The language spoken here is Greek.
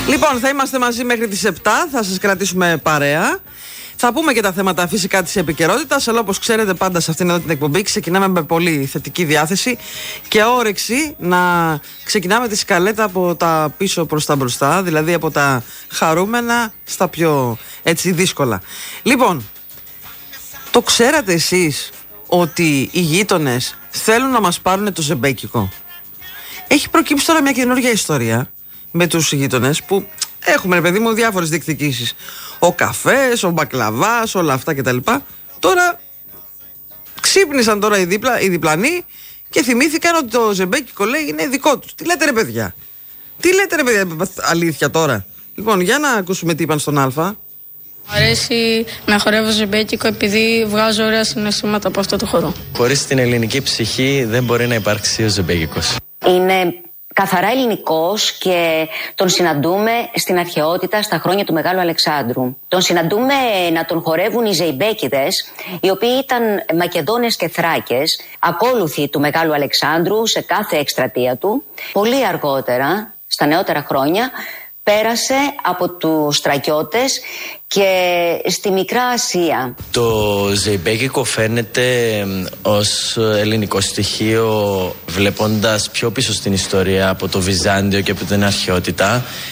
Λοιπόν, θα είμαστε μαζί μέχρι τις 7, θα σας κρατήσουμε παρέα. Θα πούμε και τα θέματα φυσικά της επικαιρότητας, αλλά όπως ξέρετε πάντα σε αυτήν εδώ την εκπομπή ξεκινάμε με πολύ θετική διάθεση και όρεξη να ξεκινάμε τη σκαλέτα από τα πίσω προς τα μπροστά, δηλαδή από τα χαρούμενα στα πιο έτσι δύσκολα. Λοιπόν, το ξέρατε εσείς ότι οι γείτονες θέλουν να μας πάρουν το ζεμπέκικο? Έχει προκύψει τώρα μια καινούργια ιστορία με τους γείτονες που έχουμε, ρε παιδί μου, διάφορες διεκδικήσεις. Ο καφές, ο μπακλαβάς, όλα αυτά κτλ. Τώρα ξύπνησαν τώρα οι διπλανοί και θυμήθηκαν ότι το ζεμπέκικο, λέει, είναι δικό τους. Τι λέτε ρε παιδιά? Αλήθεια τώρα? Λοιπόν, για να ακούσουμε τι είπαν στον Α. Μου αρέσει να χορεύω ζεμπέκικο επειδή βγάζω ωραία συναισθήματα από αυτό το χορό. Χωρίς την ελληνική ψυχή δεν μπορεί να υπάρξει ο ζεμπέκικος. Είναι καθαρά ελληνικός και τον συναντούμε στην αρχαιότητα στα χρόνια του Μεγάλου Αλεξάνδρου. Τον συναντούμε να τον χορεύουν οι Ζεϊμπέκηδες, οι οποίοι ήταν Μακεδόνες και Θράκες, ακόλουθοι του Μεγάλου Αλεξάνδρου σε κάθε εκστρατεία του. Πολύ αργότερα, στα νεότερα χρόνια, πέρασε από τους Στρακιώτες και στη Μικρά Ασία. Το ζεϊμπέκικο φαίνεται ως ελληνικό στοιχείο βλέποντας πιο πίσω στην ιστορία από το Βυζάντιο και από την αρχαιότητα.